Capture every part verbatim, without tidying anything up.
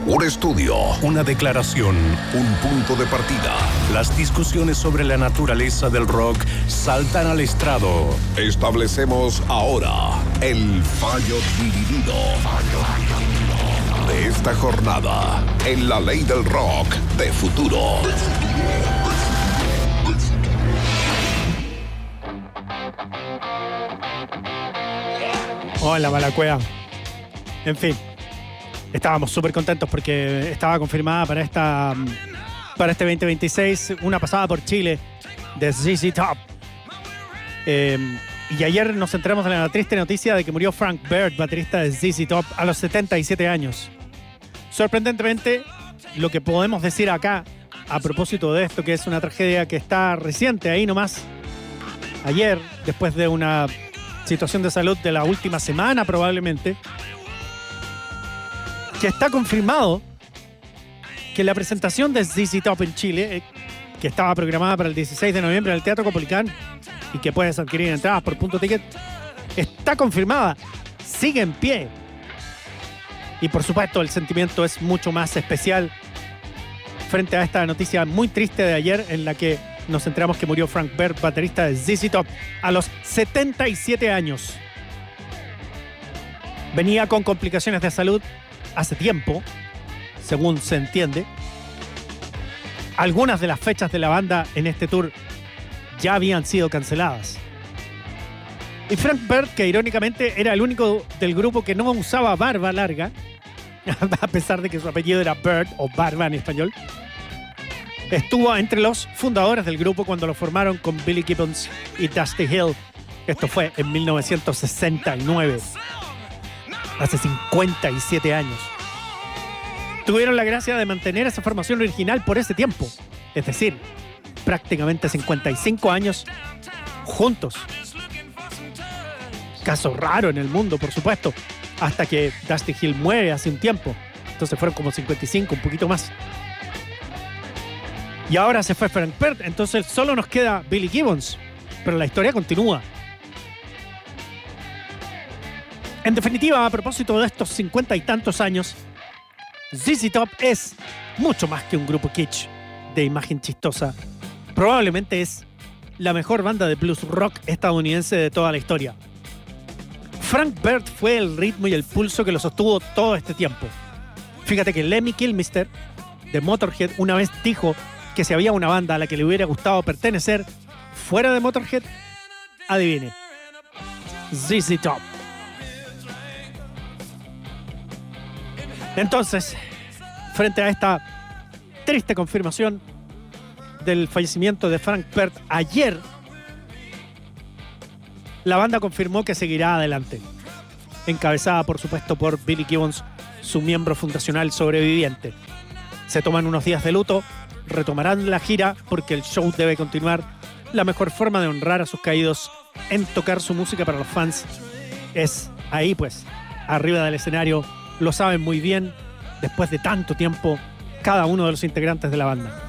Un estudio, una declaración, un punto de partida. Las discusiones sobre la naturaleza del rock saltan al estrado. Establecemos ahora el fallo dividido de esta jornada en la ley del rock de futuro. Hola, Malacuea. En fin, estábamos súper contentos porque estaba confirmada para esta para este veinte veintiséis una pasada por Chile de Z Z Top. Eh, y ayer nos enteramos en la triste noticia de que murió Frank Bird, baterista de Z Z Top, a los setenta y siete años. Sorprendentemente, lo que podemos decir acá a propósito de esto, que es una tragedia que está reciente, ahí nomás, ayer, después de una situación de salud de la última semana probablemente, que está confirmado que la presentación de Z Z Top en Chile, eh, que estaba programada para el dieciséis de noviembre en el Teatro Caupolicán y que puedes adquirir entradas por Punto Ticket, está confirmada, sigue en pie. Y por supuesto el sentimiento es mucho más especial frente a esta noticia muy triste de ayer en la que nos enteramos que murió Frank Bird, baterista de Z Z Top, a los setenta y siete años. Venía con complicaciones de salud hace tiempo, según se entiende. Algunas de las fechas de la banda en este tour ya habían sido canceladas. Y Frank Bird, que irónicamente era el único del grupo que no usaba barba larga, a pesar de que su apellido era Bird, o barba en español, estuvo entre los fundadores del grupo cuando lo formaron con Billy Gibbons y Dusty Hill. Esto fue en mil novecientos sesenta y nueve. Hace cincuenta y siete años. Tuvieron la gracia de mantener esa formación original por ese tiempo. Es decir, prácticamente cincuenta y cinco años juntos. Caso raro en el mundo, por supuesto, hasta que Dusty Hill muere hace un tiempo. Entonces fueron como cincuenta y cinco, un poquito más. Y ahora se fue Frank Bird, entonces solo nos queda Billy Gibbons. Pero la historia continúa. En definitiva, a propósito de estos cincuenta y tantos años, Z Z Top es mucho más que un grupo kitsch de imagen chistosa. Probablemente es la mejor banda de blues rock estadounidense de toda la historia. Frank Bird fue el ritmo y el pulso que lo sostuvo todo este tiempo. Fíjate que Lemmy Kilmister de Motorhead una vez dijo que si había una banda a la que le hubiera gustado pertenecer fuera de Motorhead, adivine, Z Z Top. Entonces, frente a esta triste confirmación del fallecimiento de Frank Bird ayer, la banda confirmó que seguirá adelante, encabezada por supuesto por Billy Gibbons, su miembro fundacional sobreviviente. Se toman unos días de luto, retomarán la gira porque el show debe continuar. La mejor forma de honrar a sus caídos en tocar su música para los fans es ahí, pues, arriba del escenario. Lo saben muy bien, después de tanto tiempo, cada uno de los integrantes de la banda.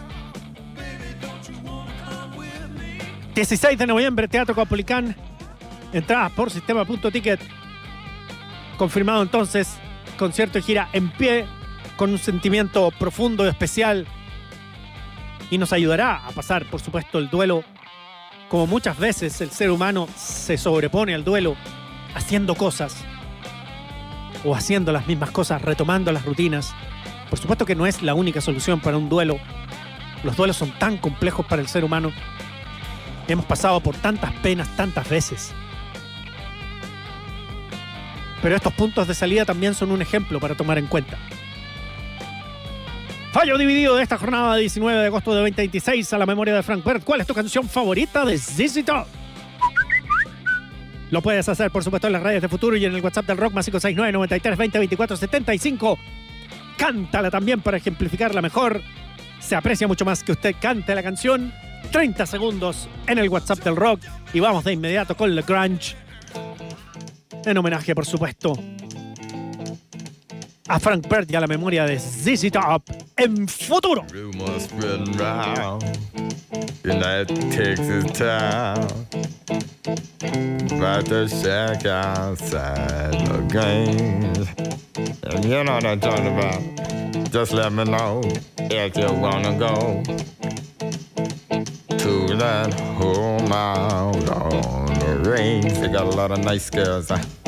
dieciséis de noviembre, Teatro Caupolicán. Entradas por Sistema Punto Ticket. Confirmado entonces, concierto y gira en pie, con un sentimiento profundo y especial. Y nos ayudará a pasar, por supuesto, el duelo. Como muchas veces el ser humano se sobrepone al duelo haciendo cosas. O haciendo las mismas cosas, retomando las rutinas. Por supuesto que no es la única solución para un duelo. Los duelos son tan complejos para el ser humano. Hemos pasado por tantas penas tantas veces. Pero estos puntos de salida también son un ejemplo para tomar en cuenta. Fallo dividido de esta jornada de diecinueve de agosto de veinte veintiséis a la memoria de Frank Bird. ¿Cuál es tu canción favorita de Z Z Top? Lo puedes hacer, por supuesto, en las redes de Futuro y en el WhatsApp del Rock más cinco seis nueve, noventa y tres, veinte, veinticuatro, setenta y cinco. Cántala también para ejemplificarla mejor. Se aprecia mucho más que usted cante la canción. treinta segundos en el WhatsApp del Rock y vamos de inmediato con Le Grunge. En homenaje, por supuesto, a Frank Bird y a la memoria de Z Z Top en Futuro. Rumors spreading round in that Texas town about the shack outside the games. And you know what I'm talking about. Just let me know if you wanna go to that home out on the range. They got a lot of nice girls. Huh?